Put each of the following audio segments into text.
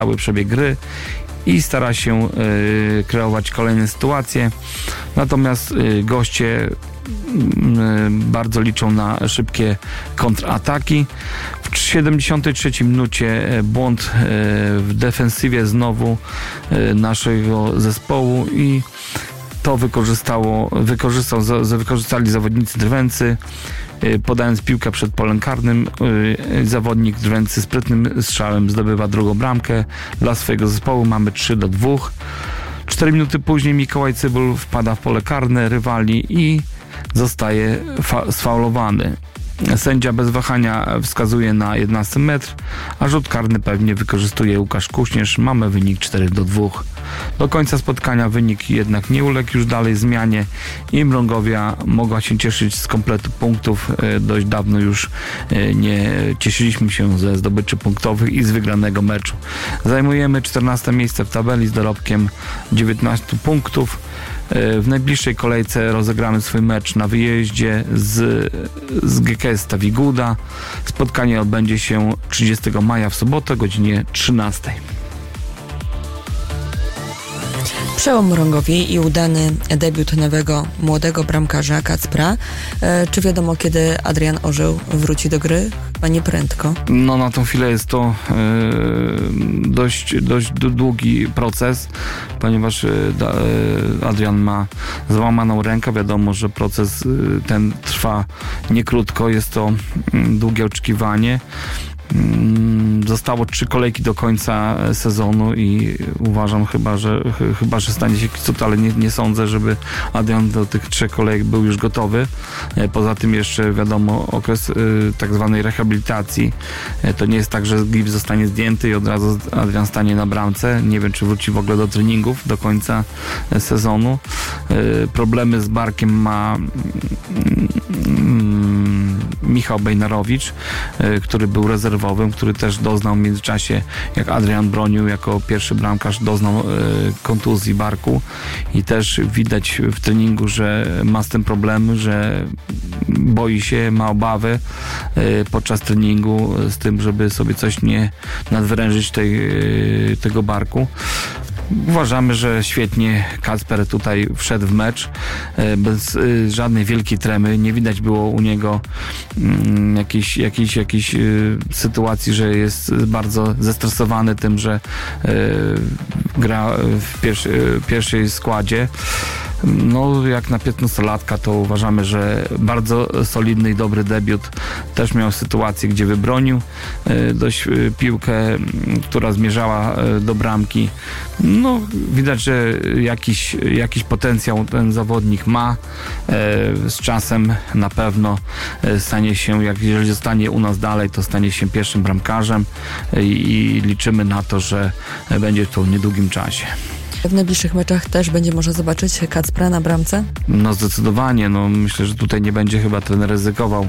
cały przebieg gry i stara się kreować kolejne sytuacje. Natomiast goście bardzo liczą na szybkie kontrataki. W 73 minucie błąd w defensywie znowu naszego zespołu i to wykorzystali zawodnicy Drwęcy, podając piłkę przed polem karnym. Zawodnik Drwęcy sprytnym strzałem zdobywa drugą bramkę dla swojego zespołu. Mamy 3-2. 4 minuty później Mikołaj Cybul wpada w pole karne rywali i zostaje sfaulowany. Sędzia bez wahania wskazuje na 11 metr, a rzut karny pewnie wykorzystuje Łukasz Kuśnierz. Mamy wynik 4-2. Do końca spotkania wynik jednak nie uległ już dalej zmianie i Mrągowia mogła się cieszyć z kompletu punktów. Dość dawno już nie cieszyliśmy się ze zdobyczy punktowych i z wygranego meczu. Zajmujemy 14 miejsce w tabeli z dorobkiem 19 punktów. W najbliższej kolejce rozegramy swój mecz na wyjeździe z GKS Stawiguda. Spotkanie odbędzie się 30 maja w sobotę o godzinie 13. Przełom Mrągowi i udany debiut nowego, młodego bramkarza Kacpra. Czy wiadomo, kiedy Adrian Orzeł wróci do gry? Chyba nie prędko. No na tą chwilę jest to dość długi proces, ponieważ Adrian ma złamaną rękę. Wiadomo, że proces ten trwa nie krótko. Jest to długie oczekiwanie. Zostało 3 kolejki do końca sezonu i uważam chyba, że stanie się cud, ale nie sądzę, żeby Adrian do tych 3 kolejek był już gotowy. Poza tym jeszcze wiadomo okres tak zwanej rehabilitacji. To nie jest tak, że gips zostanie zdjęty i od razu Adrian stanie na bramce. Nie wiem, czy wróci w ogóle do treningów do końca sezonu. Problemy z barkiem ma Michał Bejnarowicz, który był rezerwowym, który też doznał w międzyczasie, jak Adrian bronił jako pierwszy bramkarz, doznał kontuzji barku i też widać w treningu, że ma z tym problemy, że boi się, ma obawy podczas treningu z tym, żeby sobie coś nie nadwyrężyć tego barku. Uważamy, że świetnie Kacper tutaj wszedł w mecz bez żadnej wielkiej tremy. Nie widać było u niego jakiejś sytuacji, że jest bardzo zestresowany tym, że gra w pierwszej składzie. No, jak na 15-latka to uważamy, że bardzo solidny i dobry debiut. Też miał sytuację, gdzie wybronił dość piłkę, która zmierzała do bramki. No, widać, że jakiś potencjał ten zawodnik ma. Z czasem na pewno stanie się, jeżeli zostanie u nas dalej, to stanie się pierwszym bramkarzem i liczymy na to, że będzie to w niedługim czasie. W najbliższych meczach też będzie można zobaczyć Kacpra na bramce? No zdecydowanie. No, myślę, że tutaj nie będzie chyba trener ryzykował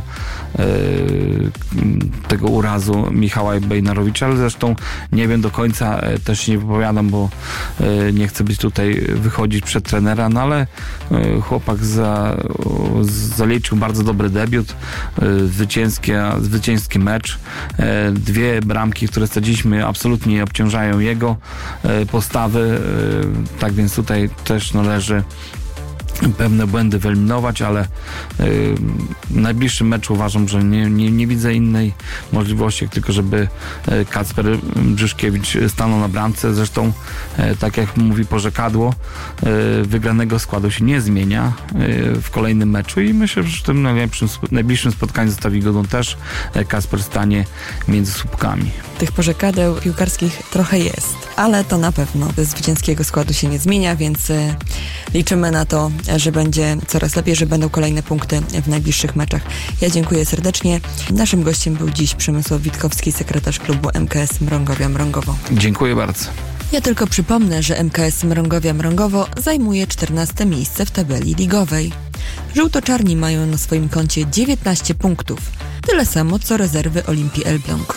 tego urazu Michała Bejnarowicza, ale zresztą nie wiem do końca, też się nie wypowiadam, bo nie chcę być tutaj wychodzić przed trenera, no ale chłopak zaliczył bardzo dobry debiut, zwycięski mecz. 2 bramki, które straciliśmy, absolutnie nie obciążają jego postawy. Tak więc tutaj też należy pewne błędy wyeliminować, ale w najbliższym meczu uważam, że nie widzę innej możliwości, jak tylko żeby Kacper Brzyszkiewicz stanął na bramce. Zresztą tak jak mówi porzekadło, wygranego składu się nie zmienia w kolejnym meczu i myślę, że w tym najbliższym spotkaniu z Stawigudą też Kacper stanie między słupkami. Tych porzekadeł piłkarskich trochę jest, ale to na pewno zwycięskiego składu się nie zmienia, więc liczymy na to, że będzie coraz lepiej, że będą kolejne punkty w najbliższych meczach. Ja dziękuję serdecznie. Naszym gościem był dziś Przemysław Witkowski, sekretarz klubu MKS Mrągowia-Mrągowo. Dziękuję bardzo. Ja tylko przypomnę, że MKS Mrągowia-Mrągowo zajmuje 14 miejsce w tabeli ligowej. Żółto-czarni mają na swoim koncie 19 punktów. Tyle samo, co rezerwy Olimpii Elbląg.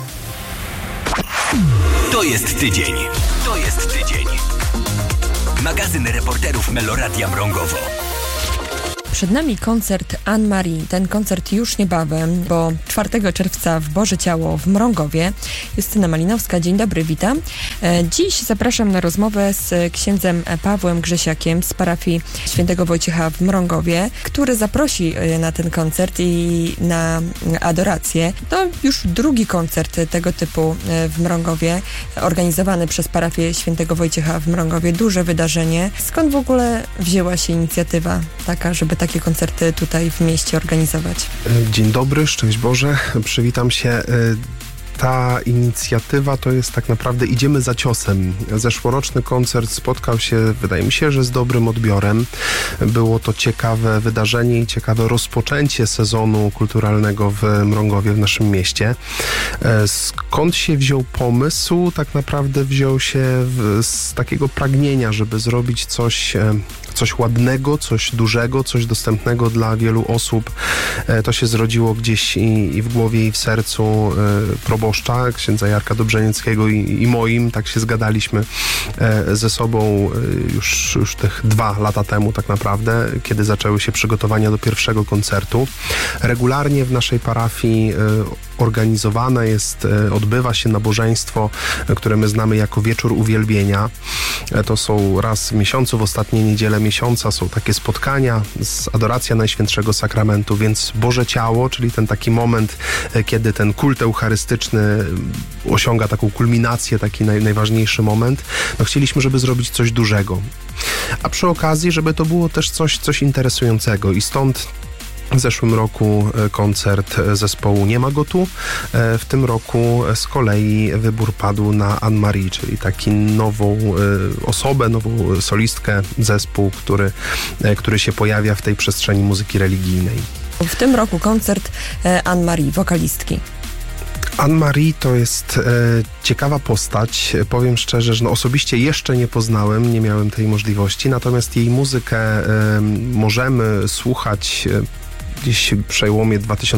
To jest tydzień. Magazyn reporterów Meloradia Mrągowo. Przed nami koncert Anne-Marie. Ten koncert już niebawem, bo 4 czerwca w Boże Ciało w Mrągowie. Justyna Malinowska, dzień dobry, witam. Dziś zapraszam na rozmowę z księdzem Pawłem Grzesiakiem z parafii Świętego Wojciecha w Mrągowie, który zaprosi na ten koncert i na adorację. To już drugi koncert tego typu w Mrągowie, organizowany przez parafię Świętego Wojciecha w Mrągowie. Duże wydarzenie. Skąd w ogóle wzięła się inicjatywa taka, żeby takie koncerty tutaj w mieście organizować? Dzień dobry, szczęść Boże, przywitam się. Ta inicjatywa to jest tak naprawdę idziemy za ciosem. Zeszłoroczny koncert spotkał się, wydaje mi się, że z dobrym odbiorem. Było to ciekawe wydarzenie i ciekawe rozpoczęcie sezonu kulturalnego w Mrągowie, w naszym mieście. Skąd się wziął pomysł? Tak naprawdę wziął się z takiego pragnienia, żeby zrobić coś ładnego, coś dużego, coś dostępnego dla wielu osób. To się zrodziło gdzieś i w głowie, i w sercu proboszcza, księdza Jarka Dobrzenieckiego i moim. Tak się zgadaliśmy ze sobą już tych 2 lata temu tak naprawdę, kiedy zaczęły się przygotowania do pierwszego koncertu. Regularnie w naszej parafii organizowane jest, odbywa się nabożeństwo, które my znamy jako Wieczór Uwielbienia. To są raz w miesiącu, w ostatnie niedzielę miesiąca są takie spotkania z adoracja Najświętszego Sakramentu, więc Boże Ciało, czyli ten taki moment, kiedy ten kult eucharystyczny osiąga taką kulminację, taki najważniejszy moment. No chcieliśmy, żeby zrobić coś dużego. A przy okazji, żeby to było też coś interesującego i stąd w zeszłym roku koncert zespołu Nie ma go tu. W tym roku z kolei wybór padł na Anne-Marie, czyli taki nową osobę, nową solistkę, zespół, który się pojawia w tej przestrzeni muzyki religijnej. W tym roku koncert Anne-Marie, wokalistki. Anne-Marie to jest ciekawa postać. Powiem szczerze, że osobiście jeszcze nie poznałem, nie miałem tej możliwości, natomiast jej muzykę możemy słuchać gdzieś w przełomie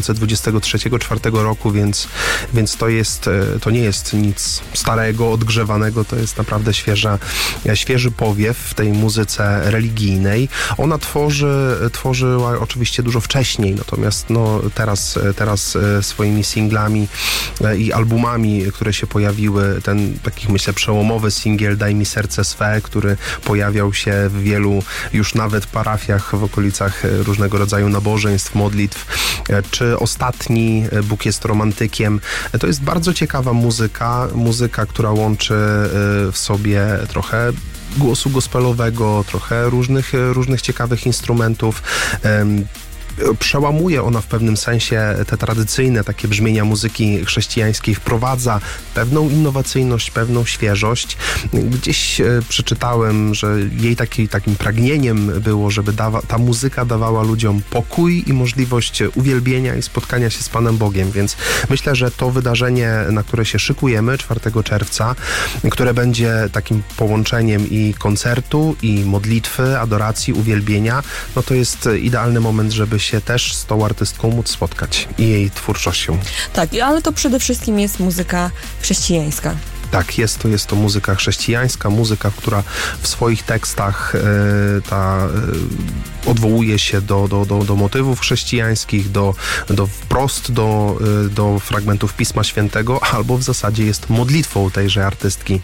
2023-2024 roku, więc to nie jest nic starego, odgrzewanego, to jest naprawdę świeży powiew w tej muzyce religijnej. Ona tworzyła oczywiście dużo wcześniej, natomiast teraz swoimi singlami i albumami, które się pojawiły, ten taki myślę przełomowy singiel Daj mi serce swe, który pojawiał się w wielu już nawet parafiach w okolicach różnego rodzaju nabożeństw, modlitw, czy ostatni Bóg jest romantykiem. To jest bardzo ciekawa muzyka, która łączy w sobie trochę głosu gospelowego, trochę różnych ciekawych instrumentów. Przełamuje ona w pewnym sensie te tradycyjne takie brzmienia muzyki chrześcijańskiej, wprowadza pewną innowacyjność, pewną świeżość. Gdzieś przeczytałem, że jej takim pragnieniem było, żeby ta muzyka dawała ludziom pokój i możliwość uwielbienia i spotkania się z Panem Bogiem, więc myślę, że to wydarzenie, na które się szykujemy 4 czerwca, które będzie takim połączeniem i koncertu, i modlitwy, adoracji, uwielbienia, no to jest idealny moment, żeby się też z tą artystką móc spotkać i jej twórczością. Tak, ale to przede wszystkim jest muzyka chrześcijańska. Tak, jest to muzyka chrześcijańska, muzyka, która w swoich tekstach odwołuje się do motywów chrześcijańskich, wprost do fragmentów Pisma Świętego, albo w zasadzie jest modlitwą tejże artystki.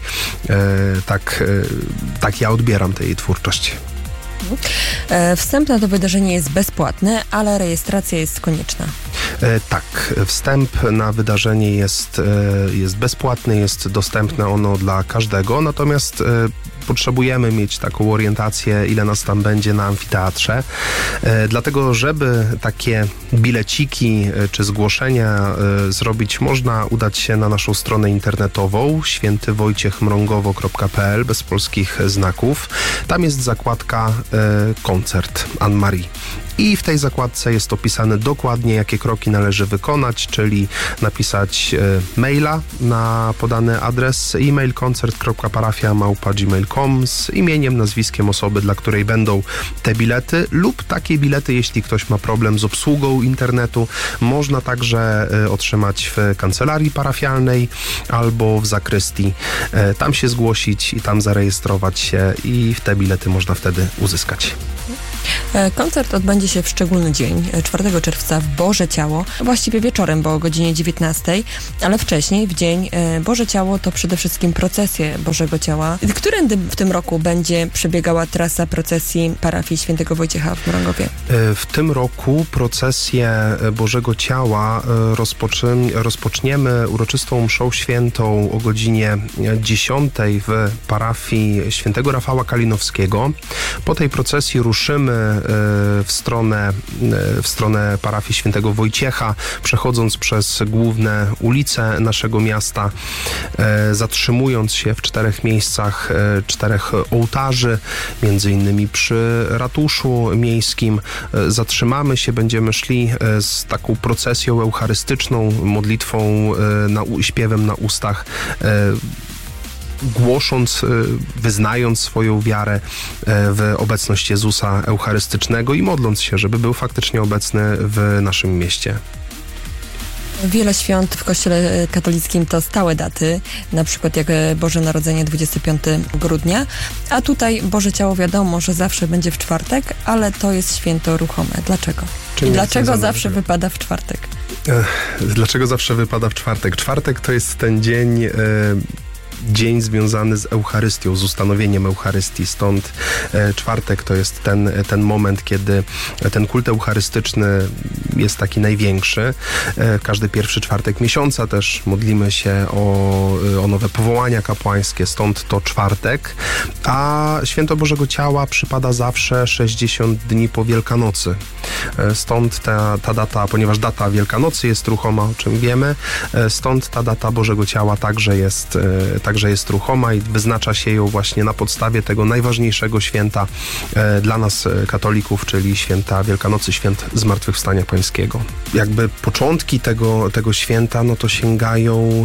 Tak ja odbieram tej jej twórczość. Wstęp na to wydarzenie jest bezpłatny, ale rejestracja jest konieczna. Tak, wstęp na wydarzenie jest bezpłatny, jest dostępne ono dla każdego, natomiast potrzebujemy mieć taką orientację, ile nas tam będzie na amfiteatrze. Dlatego, żeby takie bileciki czy zgłoszenia zrobić, można udać się na naszą stronę internetową świętywojciechmrągowo.pl bez polskich znaków. Tam jest zakładka koncert Anne-Marie. I w tej zakładce jest opisane dokładnie, jakie kroki należy wykonać, czyli napisać maila na podany adres e-mail koncert.parafia@gmail.com z imieniem, nazwiskiem osoby, dla której będą te bilety, lub takie bilety, jeśli ktoś ma problem z obsługą internetu, można także otrzymać w kancelarii parafialnej albo w zakrystii. Tam się zgłosić i tam zarejestrować się i te bilety można wtedy uzyskać. Koncert odbędzie się w szczególny dzień, 4 czerwca w Boże Ciało, właściwie wieczorem, bo o godzinie 19, ale wcześniej, w dzień Boże Ciało, to przede wszystkim procesje Bożego Ciała. Którędy w tym roku będzie przebiegała trasa procesji parafii Świętego Wojciecha w Mrągowie? W tym roku procesję Bożego Ciała rozpoczniemy uroczystą mszą świętą o godzinie 10 w parafii Świętego Rafała Kalinowskiego. Po tej procesji ruszymy w stronę parafii Świętego Wojciecha, przechodząc przez główne ulice naszego miasta, zatrzymując się w 4 miejscach, 4 ołtarzy, między innymi przy ratuszu miejskim. Zatrzymamy się, będziemy szli z taką procesją eucharystyczną, modlitwą, śpiewem na ustach, głosząc, wyznając swoją wiarę w obecność Jezusa Eucharystycznego i modląc się, żeby był faktycznie obecny w naszym mieście. Wiele świąt w Kościele katolickim to stałe daty, na przykład jak Boże Narodzenie 25 grudnia, a tutaj Boże Ciało wiadomo, że zawsze będzie w czwartek, ale to jest święto ruchome. Dlaczego? I dlaczego zawsze wypada w czwartek? Dlaczego zawsze wypada w czwartek? Czwartek to jest ten dzień związany z Eucharystią, z ustanowieniem Eucharystii. Stąd czwartek to jest ten moment, kiedy ten kult eucharystyczny jest taki największy. Każdy pierwszy czwartek miesiąca też modlimy się o nowe powołania kapłańskie, stąd to czwartek. A Święto Bożego Ciała przypada zawsze 60 dni po Wielkanocy. Stąd ta data, ponieważ data Wielkanocy jest ruchoma, o czym wiemy, stąd ta data Bożego Ciała także jest ruchoma i wyznacza się ją właśnie na podstawie tego najważniejszego święta dla nas katolików, czyli święta Wielkanocy, święt Zmartwychwstania Pańskiego. Jakby początki tego święta, no to sięgają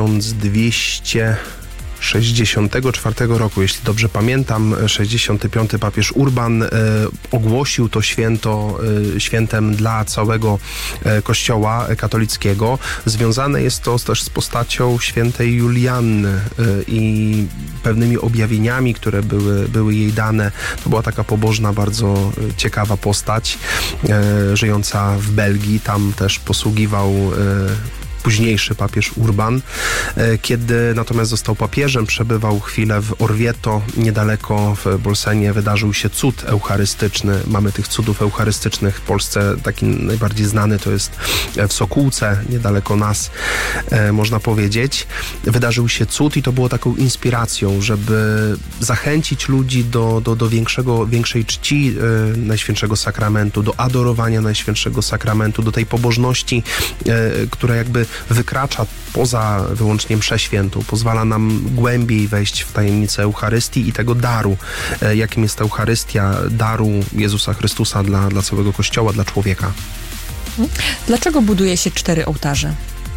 1264 roku, jeśli dobrze pamiętam. 65. papież Urban ogłosił to święto świętem dla całego Kościoła katolickiego. Związane jest to też z postacią świętej Julianny i pewnymi objawieniami, które były jej dane. To była taka pobożna, bardzo ciekawa postać, żyjąca w Belgii. Tam też posługiwał późniejszy papież Urban. Kiedy natomiast został papieżem, przebywał chwilę w Orvieto, niedaleko w Bolsenie, wydarzył się cud eucharystyczny. Mamy tych cudów eucharystycznych w Polsce. Taki najbardziej znany to jest w Sokółce, niedaleko nas, można powiedzieć. Wydarzył się cud i to było taką inspiracją, żeby zachęcić ludzi do większej czci Najświętszego Sakramentu, do adorowania Najświętszego Sakramentu, do tej pobożności, która jakby wykracza poza wyłącznie mszę świętą, pozwala nam głębiej wejść w tajemnicę Eucharystii i tego daru, jakim jest Eucharystia, daru Jezusa Chrystusa dla całego Kościoła, dla człowieka. Dlaczego buduje się 4 ołtarze?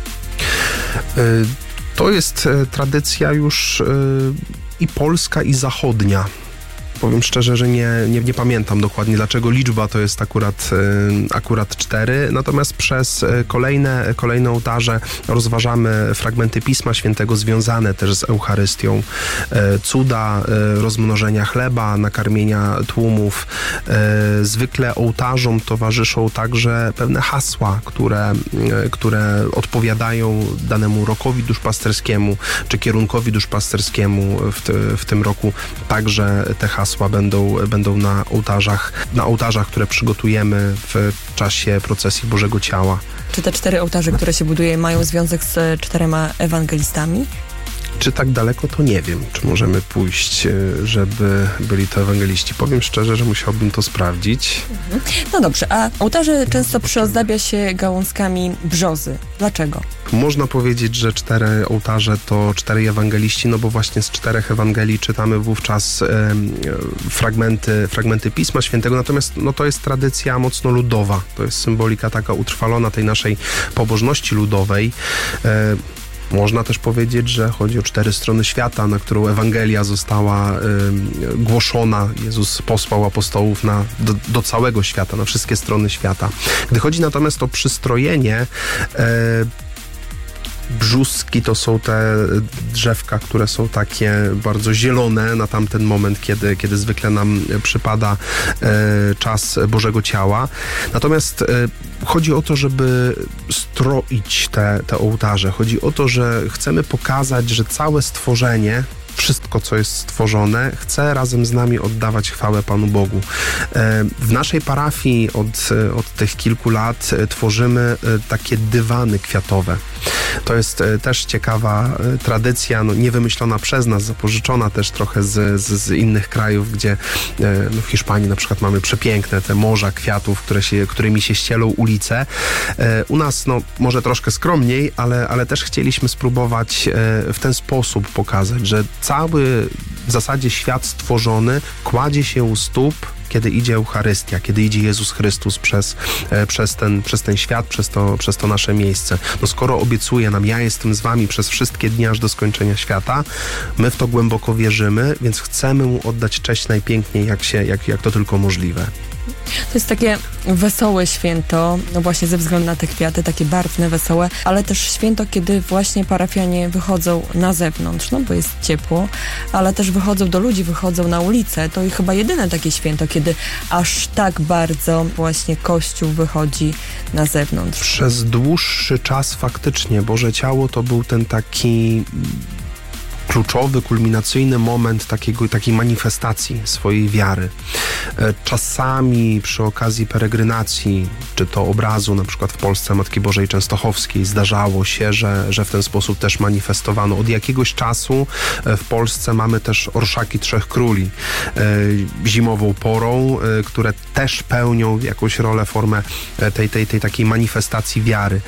To jest tradycja już i polska, i zachodnia. Powiem szczerze, że nie pamiętam dokładnie, dlaczego liczba to jest akurat 4, natomiast przez kolejne ołtarze rozważamy fragmenty Pisma Świętego związane też z Eucharystią. Cuda rozmnożenia chleba, nakarmienia tłumów. Zwykle ołtarzom towarzyszą także pewne hasła, które odpowiadają danemu rokowi duszpasterskiemu, czy kierunkowi duszpasterskiemu. W tym roku także te hasła będą na ołtarzach, które przygotujemy w czasie procesji Bożego Ciała. Czy te 4 ołtarze, które się buduje, mają związek z 4 ewangelistami? Czy tak daleko, to nie wiem, czy możemy pójść, żeby byli to ewangeliści. Powiem szczerze, że musiałbym to sprawdzić. No dobrze, a ołtarze często przyozdabia się gałązkami brzozy. Dlaczego? Można powiedzieć, że 4 ołtarze to 4 ewangeliści, no bo właśnie z 4 Ewangelii czytamy wówczas fragmenty Pisma Świętego, natomiast no, to jest tradycja mocno ludowa. To jest symbolika taka utrwalona tej naszej pobożności ludowej. Można też powiedzieć, że chodzi o 4 strony świata, na którą Ewangelia została głoszona. Jezus posłał apostołów do całego świata, na wszystkie strony świata. Gdy chodzi natomiast o przystrojenie, Brzuski to są te drzewka, które są takie bardzo zielone na tamten moment, kiedy zwykle nam przypada czas Bożego Ciała. Natomiast chodzi o to, żeby stroić te ołtarze. Chodzi o to, że chcemy pokazać, że całe stworzenie, wszystko, co jest stworzone, chce razem z nami oddawać chwałę Panu Bogu. W naszej parafii od tych kilku lat tworzymy takie dywany kwiatowe. To jest też ciekawa tradycja, nie wymyślona przez nas, zapożyczona też trochę z innych krajów, gdzie w Hiszpanii na przykład mamy przepiękne te morza kwiatów, którymi się ścielą ulice. U nas może troszkę skromniej, ale też chcieliśmy spróbować w ten sposób pokazać, że cały w zasadzie świat stworzony kładzie się u stóp, kiedy idzie Eucharystia, kiedy idzie Jezus Chrystus przez ten świat, przez to nasze miejsce. Skoro obiecuje nam, ja jestem z wami przez wszystkie dni aż do skończenia świata, my w to głęboko wierzymy, więc chcemy mu oddać cześć najpiękniej, jak to tylko możliwe. To jest takie wesołe święto, właśnie ze względu na te kwiaty, takie barwne, wesołe, ale też święto, kiedy właśnie parafianie wychodzą na zewnątrz, bo jest ciepło, ale też wychodzą do ludzi, wychodzą na ulicę. To chyba jedyne takie święto, kiedy aż tak bardzo właśnie Kościół wychodzi na zewnątrz. Przez dłuższy czas faktycznie Boże Ciało to był ten taki kluczowy, kulminacyjny moment takiej manifestacji swojej wiary. Czasami przy okazji peregrynacji, czy to obrazu na przykład w Polsce Matki Bożej Częstochowskiej, zdarzało się, że w ten sposób też manifestowano. Od jakiegoś czasu w Polsce mamy też orszaki Trzech Króli zimową porą, które też pełnią jakąś rolę, formę tej takiej manifestacji wiary.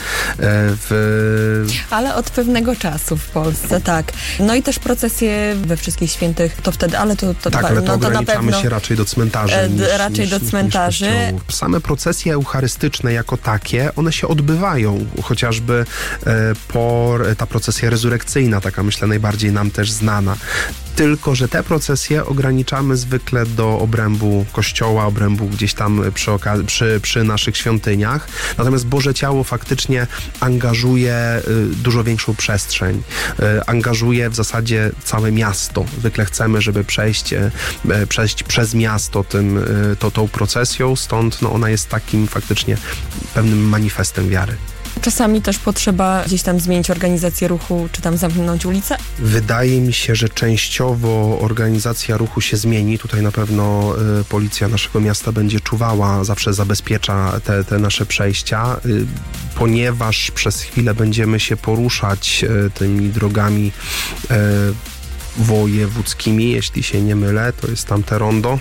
Ale od pewnego czasu w Polsce, tak. I też procesje we wszystkich świętych, to wtedy, ale to tak, ale to ograniczamy na pewno się raczej do cmentarzy. Do cmentarzy. Same procesje eucharystyczne jako takie, one się odbywają. Chociażby ta procesja rezurekcyjna, taka myślę najbardziej nam też znana. Tylko że te procesje ograniczamy zwykle do obrębu kościoła, obrębu gdzieś tam przy naszych świątyniach. Natomiast Boże Ciało faktycznie angażuje dużo większą przestrzeń. Angażuje w zasadzie całe miasto. Zwykle chcemy, żeby przejść przez miasto tą procesją, stąd ona jest takim faktycznie pewnym manifestem wiary. Czasami też potrzeba gdzieś tam zmienić organizację ruchu, czy tam zamknąć ulicę? Wydaje mi się, że częściowo organizacja ruchu się zmieni. Tutaj na pewno policja naszego miasta będzie czuwała, zawsze zabezpiecza te nasze przejścia, ponieważ przez chwilę będziemy się poruszać tymi drogami wojewódzkimi, jeśli się nie mylę, to jest tamte rondo,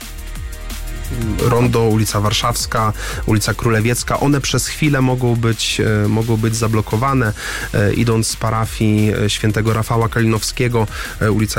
ulica Warszawska, ulica Królewiecka, one przez chwilę mogą być zablokowane. Idąc z parafii świętego Rafała Kalinowskiego, ulica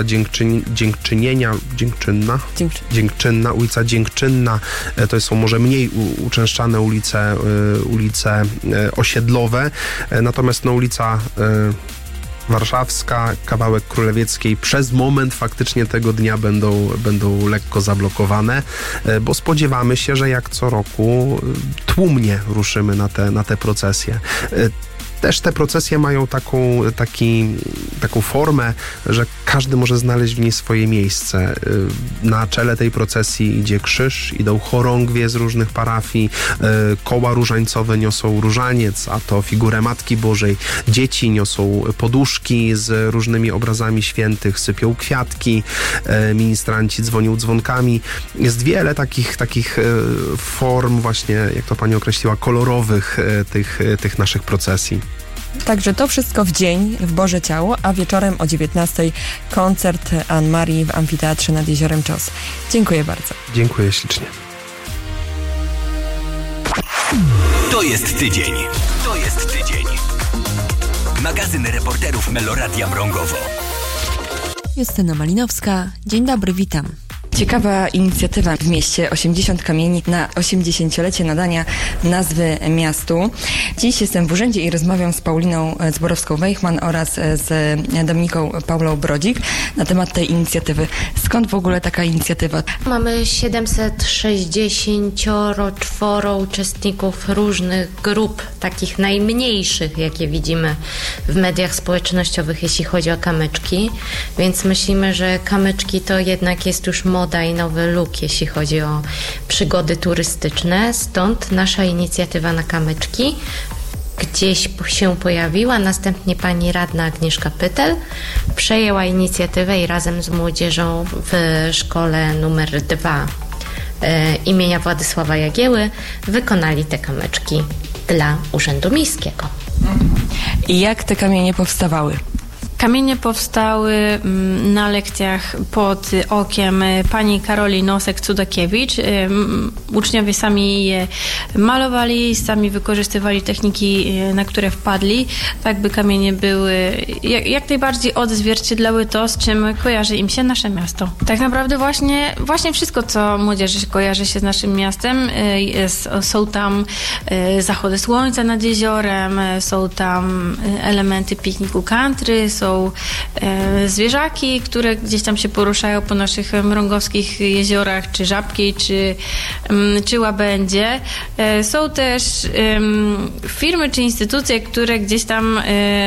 Dziękczynna, ulica Dziękczynna, to są może mniej uczęszczane ulice osiedlowe, natomiast ulica Warszawska, kawałek Królewieckiej przez moment faktycznie tego dnia będą lekko zablokowane, bo spodziewamy się, że jak co roku tłumnie ruszymy na te procesje. Też te procesje mają taką formę, że każdy może znaleźć w niej swoje miejsce. Na czele tej procesji idzie krzyż, idą chorągwie z różnych parafii, koła różańcowe niosą różaniec, a to figurę Matki Bożej. Dzieci niosą poduszki z różnymi obrazami świętych, sypią kwiatki, ministranci dzwonią dzwonkami. Jest wiele takich form właśnie, jak to pani określiła, kolorowych tych naszych procesji. Także to wszystko w dzień w Boże Ciało, a wieczorem o 19:00 koncert Ann Marii w Amfiteatrze nad Jeziorem Czos. Dziękuję bardzo. Dziękuję ślicznie. To jest tydzień. Magazyn reporterów Meloradia Mrągowo. Justyna Malinowska. Dzień dobry, witam. Ciekawa inicjatywa w mieście 80 kamieni na 80-lecie nadania nazwy miastu. Dziś jestem w urzędzie i rozmawiam z Pauliną Zborowską-Wejchman oraz z Dominiką Paulą Brodzik na temat tej inicjatywy. Skąd w ogóle taka inicjatywa? Mamy 764 uczestników różnych grup, takich najmniejszych, jakie widzimy w mediach społecznościowych, jeśli chodzi o kamyczki, więc myślimy, że kamyczki to jednak jest już moda i nowy look, jeśli chodzi o przygody turystyczne. Stąd nasza inicjatywa na kamyczki gdzieś się pojawiła. Następnie pani radna Agnieszka Pytel przejęła inicjatywę i razem z młodzieżą w szkole numer 2 imienia Władysława Jagieły wykonali te kamyczki dla Urzędu Miejskiego. I jak te kamienie powstawały? Kamienie powstały na lekcjach pod okiem pani Karoli Nosek-Cudakiewicz. Uczniowie sami je malowali, sami wykorzystywali techniki, na które wpadli, tak by kamienie były jak najbardziej odzwierciedlały to, z czym kojarzy im się nasze miasto. Tak naprawdę właśnie wszystko, co młodzieży kojarzy się z naszym miastem. Są tam zachody słońca nad jeziorem, są tam elementy pikniku country, są zwierzaki, które gdzieś tam się poruszają po naszych mrągowskich jeziorach, czy żabki, czy łabędzie. Są też firmy czy instytucje, które gdzieś tam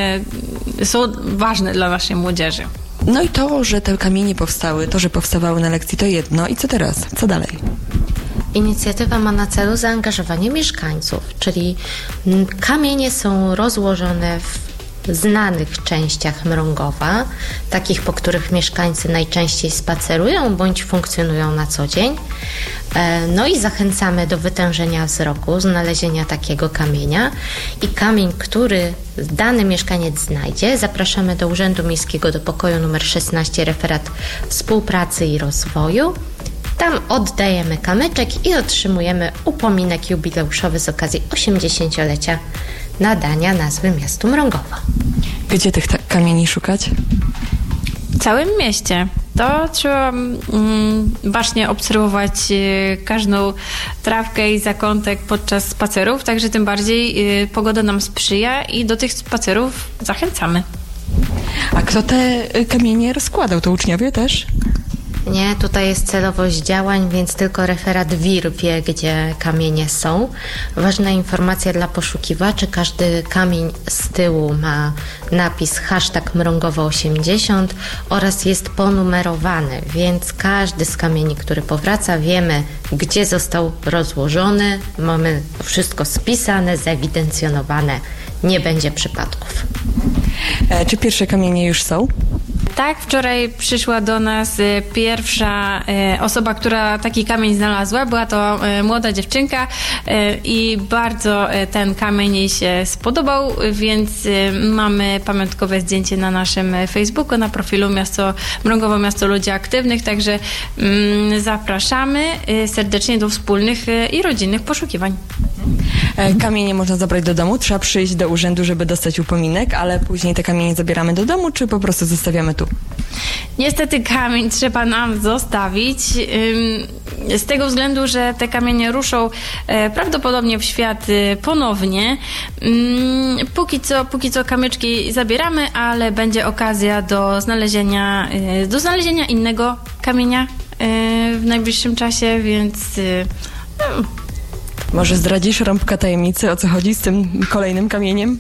są ważne dla naszej młodzieży. No i to, że te kamienie powstały, to, że powstawały na lekcji, to jedno. I co teraz? Co dalej? Inicjatywa ma na celu zaangażowanie mieszkańców, czyli kamienie są rozłożone w znanych częściach Mrągowa, takich, po których mieszkańcy najczęściej spacerują bądź funkcjonują na co dzień. No i zachęcamy do wytężenia wzroku, znalezienia takiego kamienia i kamień, który dany mieszkaniec znajdzie, zapraszamy do Urzędu Miejskiego do pokoju nr 16, referat współpracy i rozwoju. Tam oddajemy kamyczek i otrzymujemy upominek jubileuszowy z okazji 80-lecia nadania nazwy miastu Mrągowa. Gdzie tych kamieni szukać? W całym mieście. To trzeba bacznie obserwować każdą trawkę i zakątek podczas spacerów, także tym bardziej pogoda nam sprzyja i do tych spacerów zachęcamy. A kto te kamienie rozkładał? To uczniowie też? Nie, tutaj jest celowość działań, więc tylko referat WIR wie, gdzie kamienie są. Ważna informacja dla poszukiwaczy, każdy kamień z tyłu ma napis #Mrągowo80 oraz jest ponumerowany, więc każdy z kamieni, który powraca, wiemy, gdzie został rozłożony, mamy wszystko spisane, zewidencjonowane, nie będzie przypadków. Czy pierwsze kamienie już są? Tak, wczoraj przyszła do nas pierwsza osoba, która taki kamień znalazła. Była to młoda dziewczynka i bardzo ten kamień jej się spodobał, więc mamy pamiątkowe zdjęcie na naszym Facebooku, na profilu Mrągowo Miasto Ludzi Aktywnych, także zapraszamy serdecznie do wspólnych i rodzinnych poszukiwań. Kamienie można zabrać do domu, trzeba przyjść do urzędu, żeby dostać upominek, ale później te kamienie zabieramy do domu, czy po prostu zostawiamy tu? Niestety kamień trzeba nam zostawić z tego względu, że te kamienie ruszą prawdopodobnie w świat ponownie. Póki co kamyczki zabieramy, ale będzie okazja do znalezienia innego kamienia w najbliższym czasie, więc może zdradzisz rąbka tajemnicy, o co chodzi z tym kolejnym kamieniem?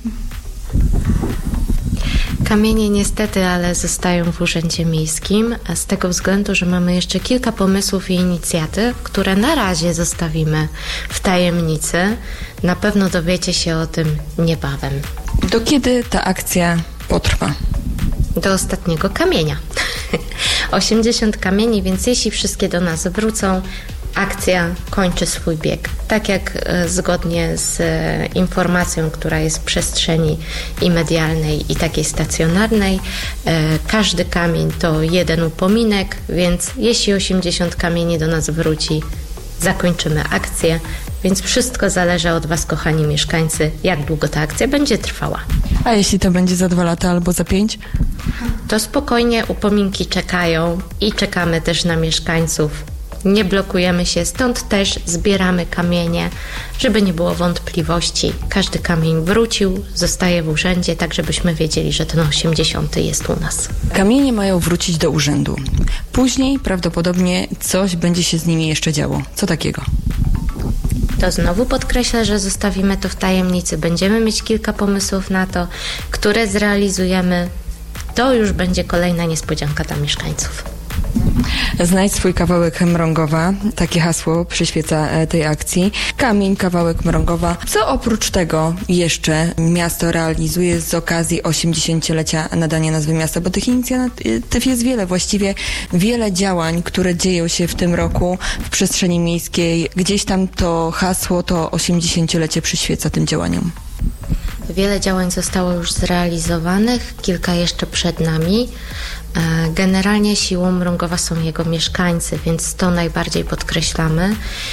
Kamienie niestety, ale zostają w Urzędzie Miejskim, a z tego względu, że mamy jeszcze kilka pomysłów i inicjatyw, które na razie zostawimy w tajemnicy. Na pewno dowiecie się o tym niebawem. Do kiedy ta akcja potrwa? Do ostatniego kamienia. 80 kamieni, więc jeśli wszystkie do nas wrócą, akcja kończy swój bieg. Tak jak zgodnie z informacją, która jest w przestrzeni i medialnej, i takiej stacjonarnej, każdy kamień to jeden upominek, więc jeśli 80 kamieni do nas wróci, zakończymy akcję, więc wszystko zależy od Was, kochani mieszkańcy, jak długo ta akcja będzie trwała. A jeśli to będzie za 2 lata albo za 5? to spokojnie upominki czekają i czekamy też na mieszkańców. Nie blokujemy się, stąd też zbieramy kamienie, żeby nie było wątpliwości. Każdy kamień wrócił, zostaje w urzędzie, tak żebyśmy wiedzieli, że ten 80. jest u nas. Kamienie mają wrócić do urzędu. Później prawdopodobnie coś będzie się z nimi jeszcze działo. Co takiego? To znowu podkreślę, że zostawimy to w tajemnicy. Będziemy mieć kilka pomysłów na to, które zrealizujemy. To już będzie kolejna niespodzianka dla mieszkańców. Znajdź swój kawałek Mrągowa. Takie hasło przyświeca tej akcji. Kamień, kawałek Mrągowa. Co oprócz tego jeszcze miasto realizuje z okazji 80-lecia nadania nazwy miasta? Bo tych inicjatyw jest wiele, właściwie wiele działań, które dzieją się w tym roku w przestrzeni miejskiej. Gdzieś tam to hasło, to 80-lecie przyświeca tym działaniom. Wiele działań zostało już zrealizowanych, kilka jeszcze przed nami. Generalnie siłą Mrągowa są jego mieszkańcy, więc to najbardziej podkreślamy.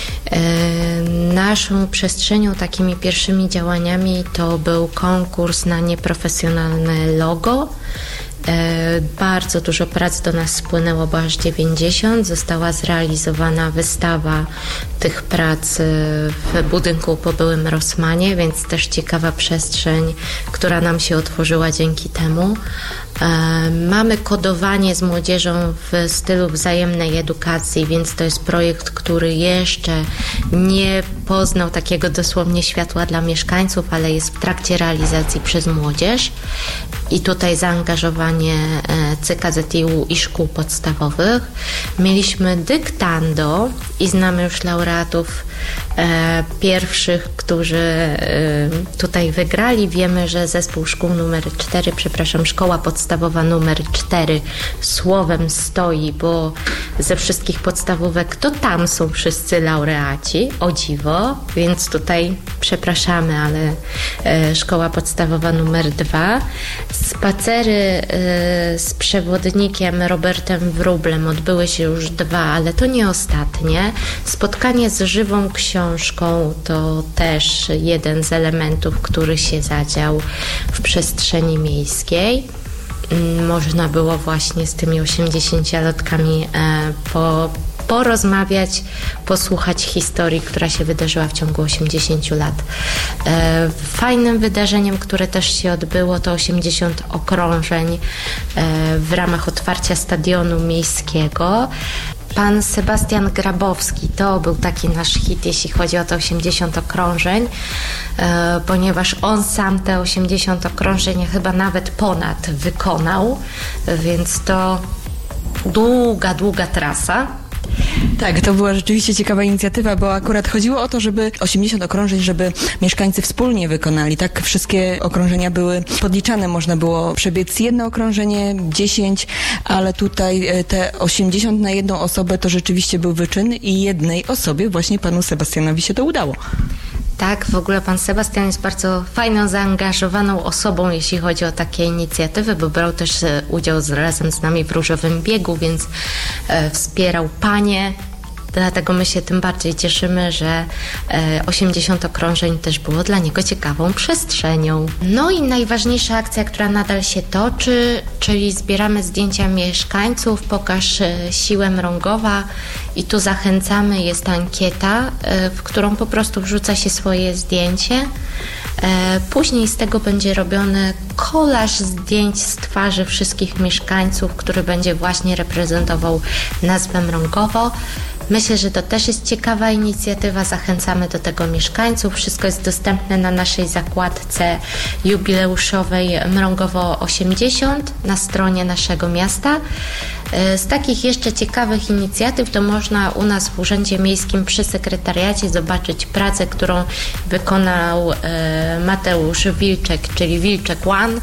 Naszą przestrzenią, takimi pierwszymi działaniami to był konkurs na nieprofesjonalne logo. Bardzo dużo prac do nas spłynęło, bo aż 90. Została zrealizowana wystawa tych prac w budynku po byłym Rossmanie, więc też ciekawa przestrzeń, która nam się otworzyła dzięki temu. Mamy kodowanie z młodzieżą w stylu wzajemnej edukacji, więc to jest projekt, który jeszcze nie poznał takiego dosłownie światła dla mieszkańców, ale jest w trakcie realizacji przez młodzież. I tutaj zaangażowanie CKZiU i szkół podstawowych. Mieliśmy dyktando i znamy już laureatów pierwszych, którzy tutaj wygrali. Wiemy, że zespół szkół szkoła podstawowa numer 4 słowem stoi, bo ze wszystkich podstawówek to tam są wszyscy laureaci, o dziwo, więc tutaj przepraszamy, ale szkoła podstawowa numer 2. Spacery z przewodnikiem Robertem Wróblem odbyły się już 2, ale to nie ostatnie. Spotkanie z żywą książką to też jeden z elementów, który się zadział w przestrzeni miejskiej. Można było właśnie z tymi 80-latkami porozmawiać, posłuchać historii, która się wydarzyła w ciągu 80 lat. Fajnym wydarzeniem, które też się odbyło, to 80 okrążeń w ramach otwarcia stadionu miejskiego. Pan Sebastian Grabowski, to był taki nasz hit, jeśli chodzi o te 80 okrążeń, ponieważ on sam te 80 okrążeń chyba nawet ponad wykonał, więc to długa trasa. Tak, to była rzeczywiście ciekawa inicjatywa, bo akurat chodziło o to, żeby 80 okrążeń, żeby mieszkańcy wspólnie wykonali. Tak, wszystkie okrążenia były podliczane, można było przebiec jedno okrążenie, 10, ale tutaj te 80 na jedną osobę to rzeczywiście był wyczyn i jednej osobie, właśnie panu Sebastianowi, się to udało. Tak, w ogóle pan Sebastian jest bardzo fajną, zaangażowaną osobą, jeśli chodzi o takie inicjatywy, bo brał też udział razem z nami w Różowym Biegu, więc wspierał panie. Dlatego my się tym bardziej cieszymy, że 80 okrążeń też było dla niego ciekawą przestrzenią. No i najważniejsza akcja, która nadal się toczy, czyli zbieramy zdjęcia mieszkańców, pokaż siłę Mrągowa i tu zachęcamy, jest ankieta, w którą po prostu wrzuca się swoje zdjęcie. Później z tego będzie robiony kolaż zdjęć z twarzy wszystkich mieszkańców, który będzie właśnie reprezentował nazwę Mrągowo. Myślę, że to też jest ciekawa inicjatywa, zachęcamy do tego mieszkańców. Wszystko jest dostępne na naszej zakładce jubileuszowej Mrągowo 80 na stronie naszego miasta. Z takich jeszcze ciekawych inicjatyw to można u nas w Urzędzie Miejskim przy sekretariacie zobaczyć pracę, którą wykonał Mateusz Wilczek, czyli Wilczek One.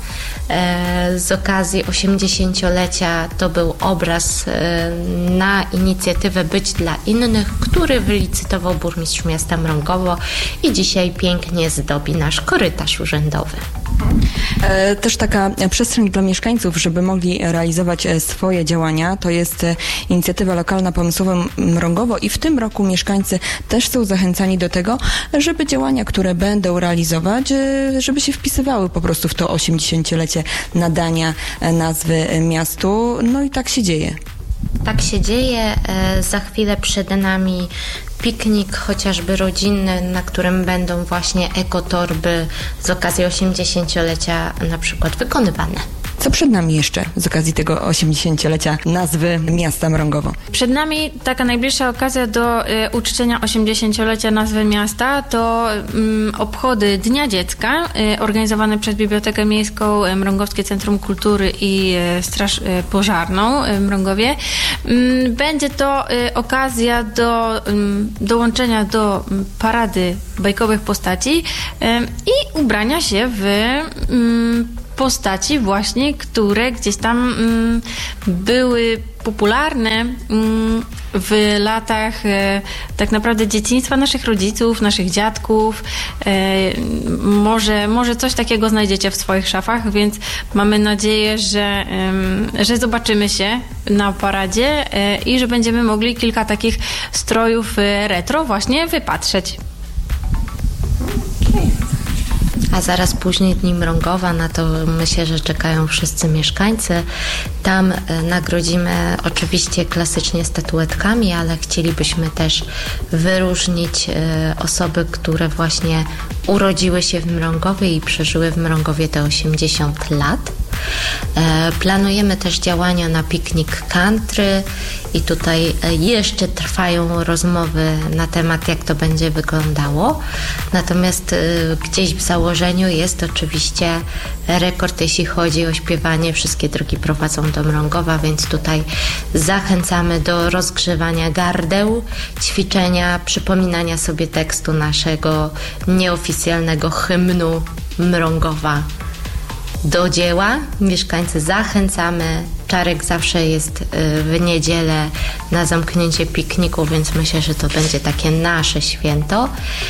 Z okazji 80-lecia to był obraz na inicjatywę Być dla innych, który wylicytował burmistrz miasta Mrągowo i dzisiaj pięknie zdobi nasz korytarz urzędowy. Też taka przestrzeń dla mieszkańców, żeby mogli realizować swoje działania, to jest inicjatywa lokalna pomysłowa Mrągowo i w tym roku mieszkańcy też są zachęcani do tego, żeby działania, które będą realizować, żeby się wpisywały po prostu w to 80-lecie nadania nazwy miastu. No i tak się dzieje. Tak się dzieje. Za chwilę przed nami piknik chociażby rodzinny, na którym będą właśnie ekotorby z okazji 80-lecia na przykład wykonywane. Co przed nami jeszcze z okazji tego 80-lecia nazwy miasta Mrągowo? Przed nami taka najbliższa okazja do uczczenia 80-lecia nazwy miasta to obchody Dnia Dziecka organizowane przez Bibliotekę Miejską, Mrągowskie Centrum Kultury i Straż Pożarną w Mrągowie. Będzie to okazja do dołączenia do parady bajkowych postaci i ubrania się w postaci właśnie, które gdzieś tam były popularne w latach tak naprawdę dzieciństwa naszych rodziców, naszych dziadków. Może coś takiego znajdziecie w swoich szafach, więc mamy nadzieję, że zobaczymy się na paradzie i że będziemy mogli kilka takich strojów retro właśnie wypatrzeć. A zaraz później Dni Mrągowa, na to myślę, że czekają wszyscy mieszkańcy. Tam nagrodzimy oczywiście klasycznie statuetkami, ale chcielibyśmy też wyróżnić osoby, które właśnie urodziły się w Mrągowie i przeżyły w Mrągowie te 80 lat. Planujemy też działania na piknik country i tutaj jeszcze trwają rozmowy na temat, jak to będzie wyglądało. Natomiast gdzieś w założeniu jest oczywiście rekord, jeśli chodzi o śpiewanie. Wszystkie drogi prowadzą do Mrągowa, więc tutaj zachęcamy do rozgrzewania gardeł, ćwiczenia, przypominania sobie tekstu naszego nieoficjalnego hymnu Mrągowa. Do dzieła. Mieszkańcy zachęcamy. Czarek zawsze jest w niedzielę na zamknięcie pikniku, więc myślę, że to będzie takie nasze święto.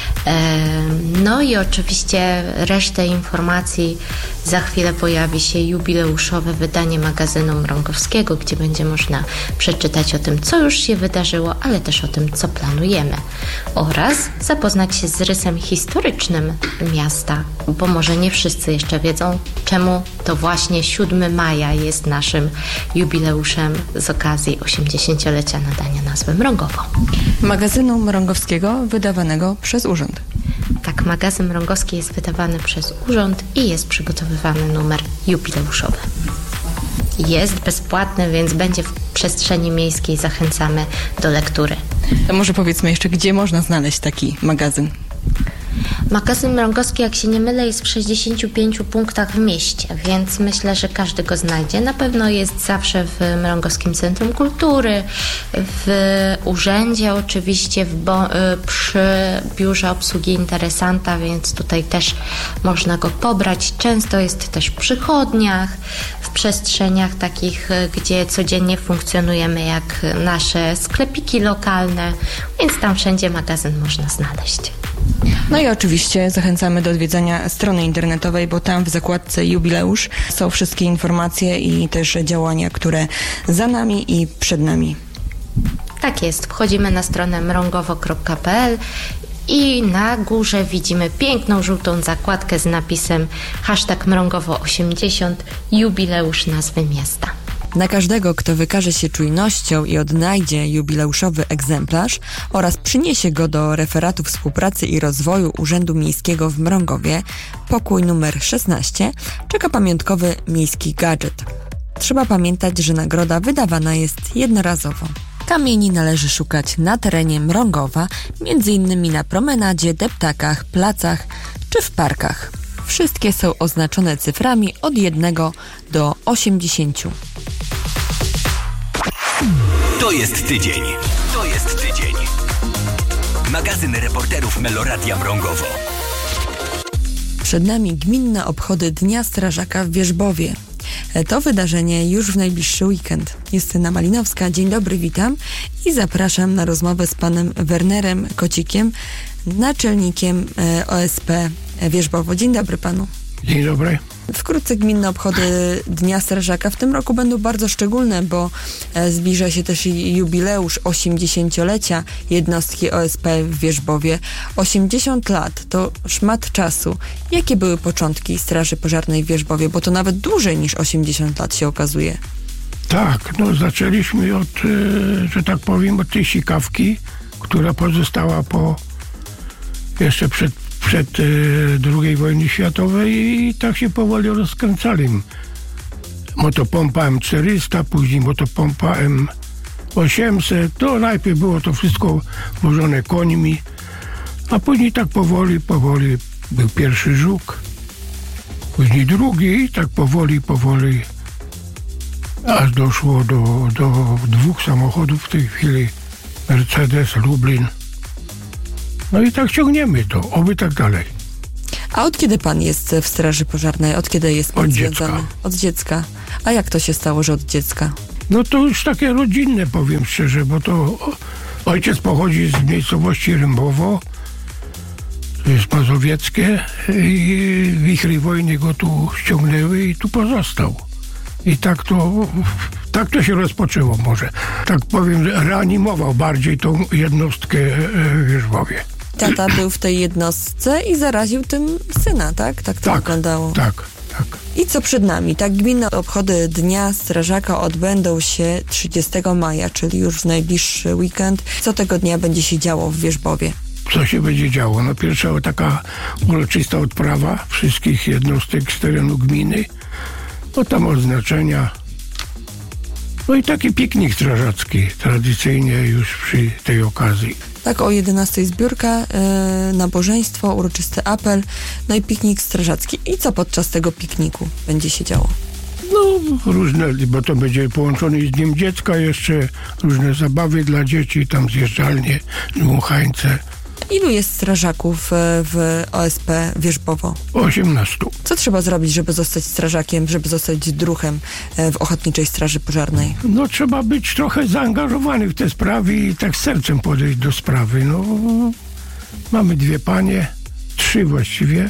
No i oczywiście resztę informacji za chwilę pojawi się jubileuszowe wydanie magazynu Mrągowskiego, gdzie będzie można przeczytać o tym, co już się wydarzyło, ale też o tym, co planujemy. Oraz zapoznać się z rysem historycznym miasta, bo może nie wszyscy jeszcze wiedzą, czemu to właśnie 7 maja jest naszym jubileuszem z okazji 80-lecia nadania nazwy Mrągowo. Magazynu Mrągowskiego wydawanego przez urząd. Tak, magazyn mrągowski jest wydawany przez urząd i jest przygotowywany numer jubileuszowy. Jest bezpłatny, więc będzie w przestrzeni miejskiej. Zachęcamy do lektury. To może powiedzmy jeszcze, gdzie można znaleźć taki magazyn? Magazyn Mrągowski, jak się nie mylę, jest w 65 punktach w mieście, więc myślę, że każdy go znajdzie. Na pewno jest zawsze w Mrągowskim Centrum Kultury, w urzędzie oczywiście, przy biurze obsługi interesanta, więc tutaj też można go pobrać. Często jest też w przychodniach, w przestrzeniach takich, gdzie codziennie funkcjonujemy, jak nasze sklepiki lokalne, więc tam wszędzie magazyn można znaleźć. No i oczywiście zachęcamy do odwiedzania strony internetowej, bo tam w zakładce jubileusz są wszystkie informacje i też działania, które za nami i przed nami. Tak jest. Wchodzimy na stronę mrągowo.pl i na górze widzimy piękną żółtą zakładkę z napisem #Mrągowo80 jubileusz nazwy miasta. Na każdego, kto wykaże się czujnością i odnajdzie jubileuszowy egzemplarz oraz przyniesie go do referatu współpracy i rozwoju Urzędu Miejskiego w Mrągowie, pokój numer 16, czeka pamiątkowy miejski gadżet. Trzeba pamiętać, że nagroda wydawana jest jednorazowo. Kamieni należy szukać na terenie Mrągowa, m.in. na promenadzie, deptakach, placach czy w parkach. Wszystkie są oznaczone cyframi od 1 do 80. To jest tydzień. To jest tydzień. Magazyn reporterów Meloradia Mrągowo. Przed nami gminne obchody Dnia Strażaka w Wierzbowie. To wydarzenie już w najbliższy weekend. Justyna Malinowska, dzień dobry, witam i zapraszam na rozmowę z panem Wernerem Kocikiem, naczelnikiem OSP Wierzbowo. Dzień dobry panu. Dzień dobry. Wkrótce gminne obchody Dnia Strażaka w tym roku będą bardzo szczególne, bo zbliża się też jubileusz 80-lecia jednostki OSP w Wierzbowie. 80 lat to szmat czasu. Jakie były początki Straży Pożarnej w Wierzbowie? Bo to nawet dłużej niż 80 lat się okazuje. Tak, zaczęliśmy od, że tak powiem, od tej sikawki, która pozostała jeszcze przed II wojny światowej i tak się powoli rozkręcali. Motopompa M400, później motopompa M800. To najpierw było to wszystko wożone końmi, a później tak powoli był pierwszy Żuk, później drugi i tak powoli aż doszło do 2 samochodów w tej chwili. Mercedes, Lublin. No i tak ciągniemy to, oby tak dalej. A od kiedy pan jest w Straży Pożarnej? Od kiedy jest pan związany? Od dziecka. A jak to się stało, że od dziecka? No to już takie rodzinne, powiem szczerze, bo to ojciec pochodzi z miejscowości Rymbowo, to jest mazowieckie, i wichry wojny go tu ściągnęły i tu pozostał. I tak to się rozpoczęło może. Tak powiem, reanimował bardziej tą jednostkę w Wierzbowie. Tata był w tej jednostce i zaraził tym syna, tak? Tak to wyglądało. Tak. I co przed nami? Tak, gminne obchody Dnia Strażaka odbędą się 30 maja, czyli już w najbliższy weekend. Co tego dnia będzie się działo w Wierzbowie? Co się będzie działo? No pierwsza taka uroczysta odprawa wszystkich jednostek z terenu gminy. No tam odznaczenia. No i taki piknik strażacki, tradycyjnie już przy tej okazji. Tak, o 11:00 zbiórka, nabożeństwo, uroczysty apel, no i piknik strażacki. I co podczas tego pikniku będzie się działo? No różne, bo to będzie połączone z Dniem Dziecka, jeszcze różne zabawy dla dzieci, tam zjeżdżalnie, dmuchańce. Ilu jest strażaków w OSP Wierzbowo? 18. Co trzeba zrobić, żeby zostać strażakiem, żeby zostać druhem w Ochotniczej Straży Pożarnej? No trzeba być trochę zaangażowany w te sprawy i tak sercem podejść do sprawy. No, mamy 2 panie, 3 właściwie.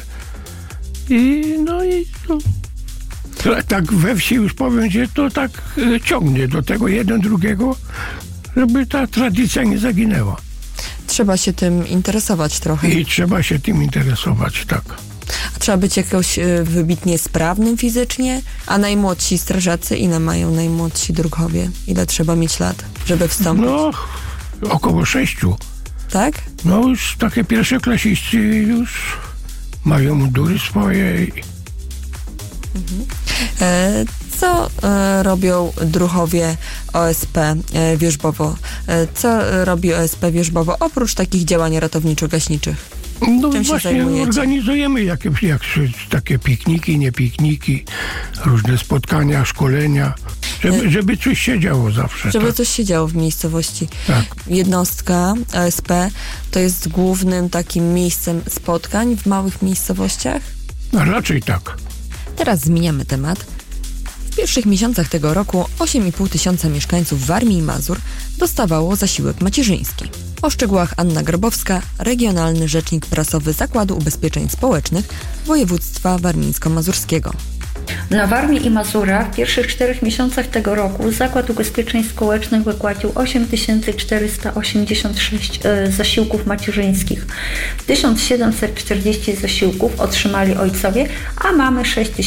Tak we wsi już powiem, że to tak ciągnie do tego jeden drugiego, żeby ta tradycja nie zaginęła. Trzeba się tym interesować trochę. I trzeba się tym interesować, tak. A trzeba być jakoś wybitnie sprawnym fizycznie? A najmłodsi strażacy, ile mają najmłodsi druhowie? Ile trzeba mieć lat, żeby wstąpić? No, około 6. Tak? No już takie pierwszoklasiści już mają mundury swoje. Co robią druhowie OSP Wierzbowo? Co robi OSP Wierzbowo oprócz takich działań ratowniczo-gaśniczych? No czym właśnie się zajmujecie? Organizujemy takie pikniki, nie pikniki, różne spotkania, szkolenia, żeby coś się działo zawsze. Żeby coś się działo w miejscowości. Tak. Jednostka OSP to jest głównym takim miejscem spotkań w małych miejscowościach? No, raczej tak. Teraz zmieniamy temat. W pierwszych miesiącach tego roku 8,5 tysiąca mieszkańców Warmii i Mazur dostawało zasiłek macierzyński. O szczegółach Anna Grabowska, regionalny rzecznik prasowy Zakładu Ubezpieczeń Społecznych Województwa Warmińsko-Mazurskiego. Na Warmii i Mazurach w pierwszych 4 miesiącach tego roku Zakład Ubezpieczeń Społecznych wypłacił 8486 zasiłków macierzyńskich. 1740 zasiłków otrzymali ojcowie, a mamy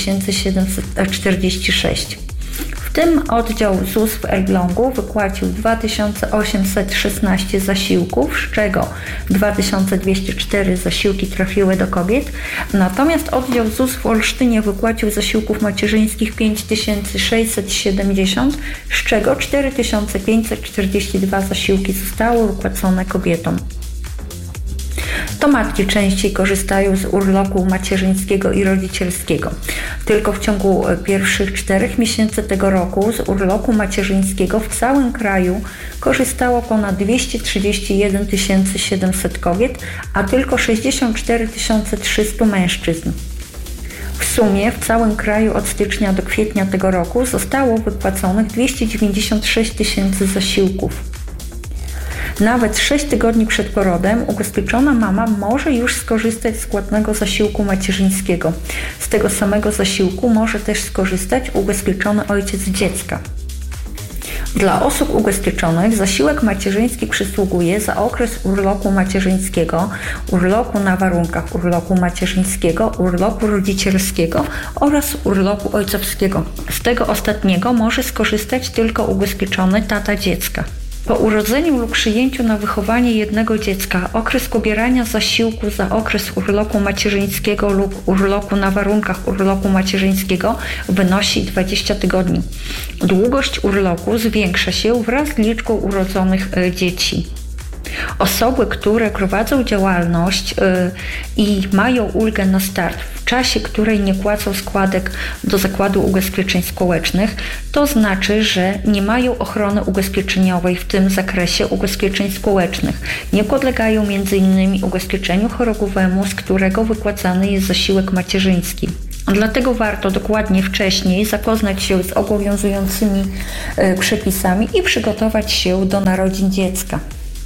6746. W tym oddział ZUS w Elblągu wypłacił 2816 zasiłków, z czego 2204 zasiłki trafiły do kobiet, natomiast oddział ZUS w Olsztynie wypłacił zasiłków macierzyńskich 5670, z czego 4542 zasiłki zostały wypłacone kobietom. To matki częściej korzystają z urlopu macierzyńskiego i rodzicielskiego. Tylko w ciągu pierwszych 4 miesięcy tego roku z urlopu macierzyńskiego w całym kraju korzystało ponad 231 700 kobiet, a tylko 64 300 mężczyzn. W sumie w całym kraju od stycznia do kwietnia tego roku zostało wypłaconych 296 tysięcy zasiłków. Nawet 6 tygodni przed porodem ubezpieczona mama może już skorzystać z płatnego zasiłku macierzyńskiego. Z tego samego zasiłku może też skorzystać ubezpieczony ojciec dziecka. Dla osób ubezpieczonych zasiłek macierzyński przysługuje za okres urlopu macierzyńskiego, urlopu na warunkach urlopu macierzyńskiego, urlopu rodzicielskiego oraz urlopu ojcowskiego. Z tego ostatniego może skorzystać tylko ubezpieczony tata dziecka. Po urodzeniu lub przyjęciu na wychowanie jednego dziecka okres pobierania zasiłku za okres urlopu macierzyńskiego lub urlopu na warunkach urlopu macierzyńskiego wynosi 20 tygodni. Długość urlopu zwiększa się wraz z liczbą urodzonych dzieci. Osoby, które prowadzą działalność i mają ulgę na start w czasie, której nie płacą składek do Zakładu Ubezpieczeń Społecznych, to znaczy, że nie mają ochrony ubezpieczeniowej w tym zakresie ubezpieczeń społecznych. Nie podlegają m.in. ubezpieczeniu chorobowemu, z którego wypłacany jest zasiłek macierzyński. Dlatego warto dokładnie wcześniej zapoznać się z obowiązującymi przepisami i przygotować się do narodzin dziecka.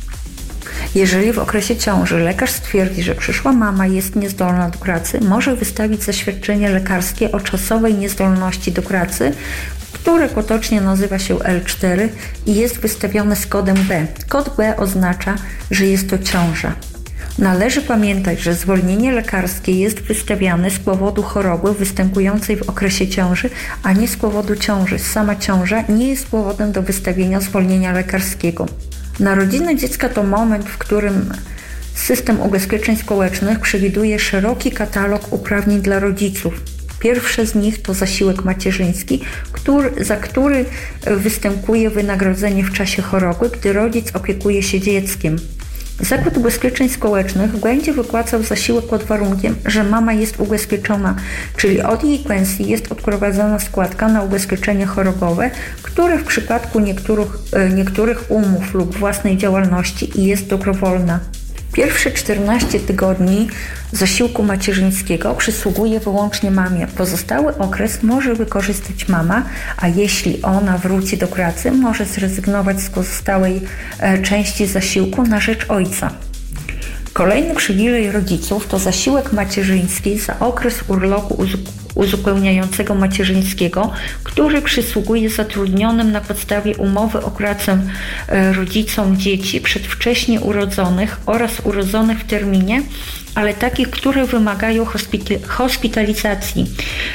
Jeżeli w okresie ciąży lekarz stwierdzi, że przyszła mama jest niezdolna do pracy, może wystawić zaświadczenie lekarskie o czasowej niezdolności do pracy, które potocznie nazywa się L4 i jest wystawione z kodem B. Kod B oznacza, że jest to ciąża. Należy pamiętać, że zwolnienie lekarskie jest wystawiane z powodu choroby występującej w okresie ciąży, a nie z powodu ciąży. Sama ciąża nie jest powodem do wystawienia zwolnienia lekarskiego. Narodziny dziecka to moment, w którym system ubezpieczeń społecznych przewiduje szeroki katalog uprawnień dla rodziców. Pierwsze z nich to zasiłek macierzyński, za który występuje wynagrodzenie w czasie choroby, gdy rodzic opiekuje się dzieckiem. Zakład Ubezpieczeń Społecznych będzie wypłacał zasiłek pod warunkiem, że mama jest ubezpieczona, czyli od jej pensji jest odprowadzana składka na ubezpieczenie chorobowe, które w przypadku niektórych umów lub własnej działalności jest dobrowolna. Pierwsze 14 tygodni zasiłku macierzyńskiego przysługuje wyłącznie mamie. Pozostały okres może wykorzystać mama, a jeśli ona wróci do pracy, może zrezygnować z pozostałej części zasiłku na rzecz ojca. Kolejny przywilej rodziców to zasiłek macierzyński za okres urlopu uzupełniającego macierzyńskiego, który przysługuje zatrudnionym na podstawie umowy o pracę rodzicom dzieci przedwcześnie urodzonych oraz urodzonych w terminie, ale takich, które wymagają hospitalizacji.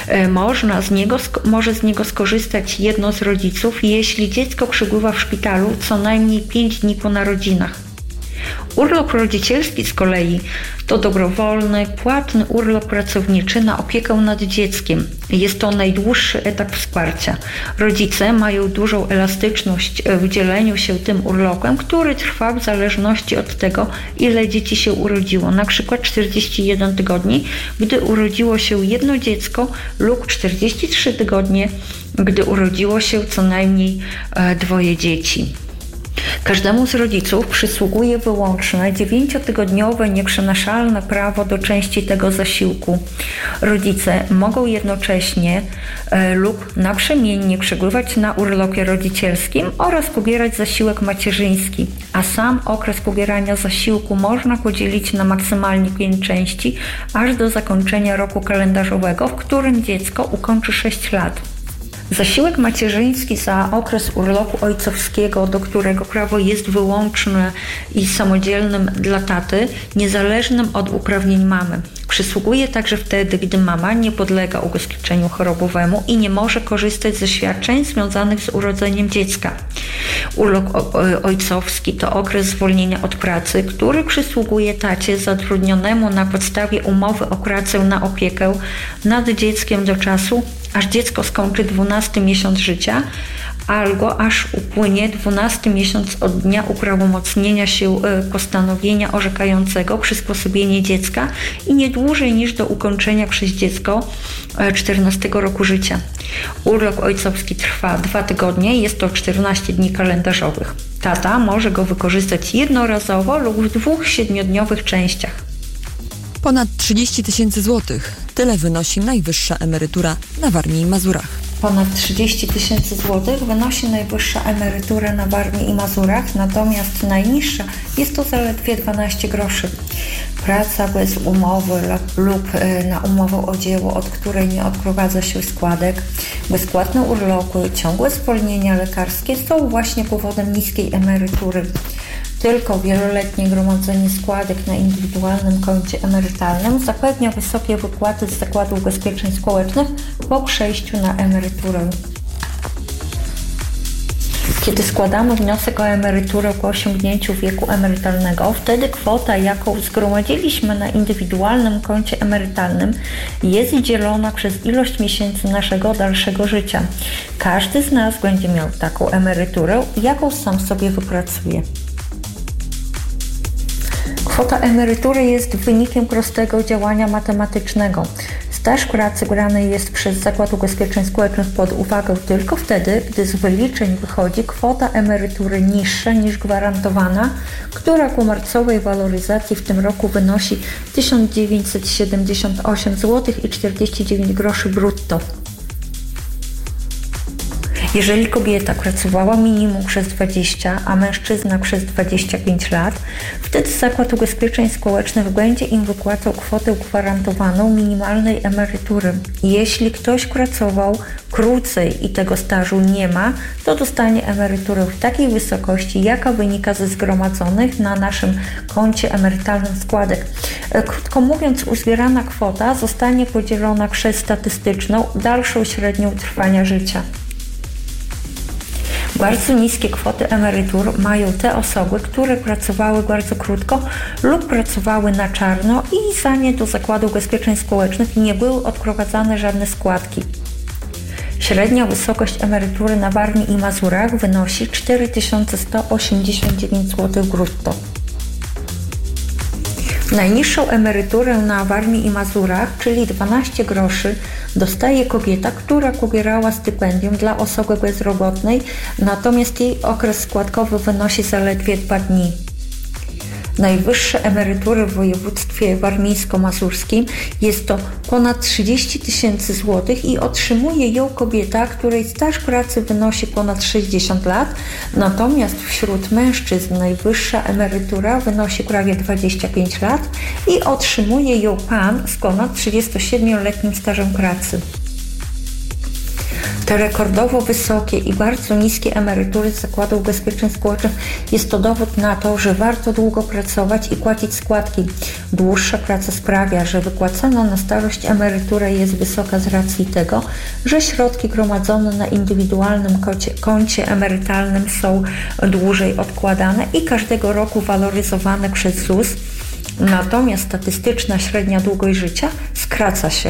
Może z niego skorzystać jedno z rodziców, jeśli dziecko przebywa w szpitalu co najmniej 5 dni po narodzinach. Urlop rodzicielski z kolei to dobrowolny, płatny urlop pracowniczy na opiekę nad dzieckiem. Jest to najdłuższy etap wsparcia. Rodzice mają dużą elastyczność w dzieleniu się tym urlopem, który trwa w zależności od tego, ile dzieci się urodziło. Na przykład 41 tygodni, gdy urodziło się jedno dziecko, lub 43 tygodnie, gdy urodziło się co najmniej 2 dzieci. Każdemu z rodziców przysługuje wyłączne 9-tygodniowe nieprzenaszalne prawo do części tego zasiłku. Rodzice mogą jednocześnie lub naprzemiennie przebywać na urlopie rodzicielskim oraz pobierać zasiłek macierzyński, a sam okres pobierania zasiłku można podzielić na maksymalnie 5 części, aż do zakończenia roku kalendarzowego, w którym dziecko ukończy 6 lat. Zasiłek macierzyński za okres urlopu ojcowskiego, do którego prawo jest wyłączne i samodzielnym dla taty, niezależnym od uprawnień mamy. Przysługuje także wtedy, gdy mama nie podlega ubezpieczeniu chorobowemu i nie może korzystać ze świadczeń związanych z urodzeniem dziecka. Urlop ojcowski to okres zwolnienia od pracy, który przysługuje tacie zatrudnionemu na podstawie umowy o pracę na opiekę nad dzieckiem do czasu, aż dziecko skończy 12 miesiąc życia, albo aż upłynie 12 miesiąc od dnia uprawomocnienia się postanowienia orzekającego przysposobienie dziecka i nie dłużej niż do ukończenia przez dziecko 14 roku życia. Urlop ojcowski trwa 2 tygodnie, jest to 14 dni kalendarzowych. Tata może go wykorzystać jednorazowo lub w 2 7-dniowych częściach. Ponad 30 000 złotych. Tyle wynosi najwyższa emerytura na Warmii i Mazurach. ponad 30 000 złotych wynosi najwyższa emerytura na Warmii i Mazurach, natomiast najniższa jest to zaledwie 12 groszy. Praca bez umowy lub na umowę o dzieło, od której nie odprowadza się składek, bezpłatne urlopy, ciągłe zwolnienia lekarskie są właśnie powodem niskiej emerytury. Tylko wieloletnie gromadzenie składek na indywidualnym koncie emerytalnym zapewnia wysokie wypłaty z Zakładu Ubezpieczeń Społecznych po przejściu na emeryturę. Kiedy składamy wniosek o emeryturę po osiągnięciu wieku emerytalnego, wtedy kwota, jaką zgromadziliśmy na indywidualnym koncie emerytalnym, jest dzielona przez ilość miesięcy naszego dalszego życia. Każdy z nas będzie miał taką emeryturę, jaką sam sobie wypracuje. Kwota emerytury jest wynikiem prostego działania matematycznego. Staż pracy brany jest przez Zakład Ubezpieczeń Społecznych pod uwagę tylko wtedy, gdy z wyliczeń wychodzi kwota emerytury niższa niż gwarantowana, która ku marcowej waloryzacji w tym roku wynosi 1978 zł i 49 groszy brutto. Jeżeli kobieta pracowała minimum przez 20, a mężczyzna przez 25 lat, wtedy Zakład Ubezpieczeń Społecznych będzie im wypłacał kwotę gwarantowaną minimalnej emerytury. Jeśli ktoś pracował krócej i tego stażu nie ma, to dostanie emeryturę w takiej wysokości, jaka wynika ze zgromadzonych na naszym koncie emerytalnym składek. Krótko mówiąc, uzbierana kwota zostanie podzielona przez statystyczną dalszą średnią trwania życia. Bardzo niskie kwoty emerytur mają te osoby, które pracowały bardzo krótko lub pracowały na czarno i za nie do Zakładu Ubezpieczeń Społecznych nie były odprowadzane żadne składki. Średnia wysokość emerytury na Warmii i Mazurach wynosi 4189 zł brutto. Najniższą emeryturę na Warmii i Mazurach, czyli 12 groszy, dostaje kobieta, która pobierała stypendium dla osoby bezrobotnej, natomiast jej okres składkowy wynosi zaledwie 2 dni. Najwyższe emerytury w województwie warmińsko-mazurskim jest to ponad 30 000 złotych i otrzymuje ją kobieta, której staż pracy wynosi ponad 60 lat, natomiast wśród mężczyzn najwyższa emerytura wynosi prawie 25 lat i otrzymuje ją pan z ponad 37-letnim stażem pracy. Te rekordowo wysokie i bardzo niskie emerytury z Zakładu Ubezpieczeń Społecznych jest to dowód na to, że warto długo pracować i płacić składki. Dłuższa praca sprawia, że wypłacana na starość emerytura jest wysoka z racji tego, że środki gromadzone na indywidualnym koncie emerytalnym są dłużej odkładane i każdego roku waloryzowane przez ZUS, natomiast statystyczna średnia długość życia skraca się.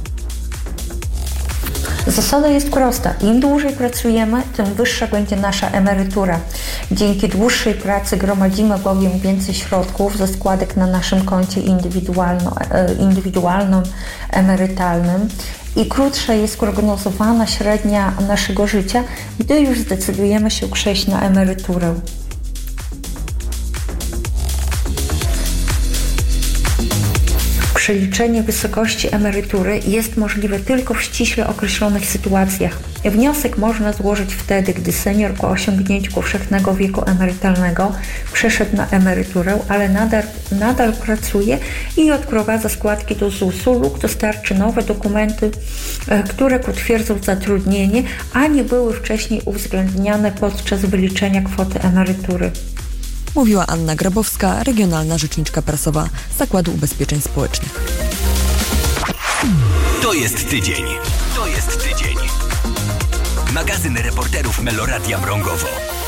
Zasada jest prosta. Im dłużej pracujemy, tym wyższa będzie nasza emerytura. Dzięki dłuższej pracy gromadzimy bowiem więcej środków ze składek na naszym koncie indywidualnym emerytalnym i krótsza jest prognozowana średnia naszego życia, gdy już zdecydujemy się przejść na emeryturę. Przeliczenie wysokości emerytury jest możliwe tylko w ściśle określonych sytuacjach. Wniosek można złożyć wtedy, gdy senior po osiągnięciu powszechnego wieku emerytalnego przeszedł na emeryturę, ale nadal pracuje i odprowadza składki do ZUS-u lub dostarczy nowe dokumenty, które potwierdzą zatrudnienie, a nie były wcześniej uwzględniane podczas wyliczenia kwoty emerytury. Mówiła Anna Grabowska, regionalna rzeczniczka prasowa Zakładu Ubezpieczeń Społecznych. To jest tydzień. To jest tydzień. Magazyn reporterów Meloradia Mrągowo.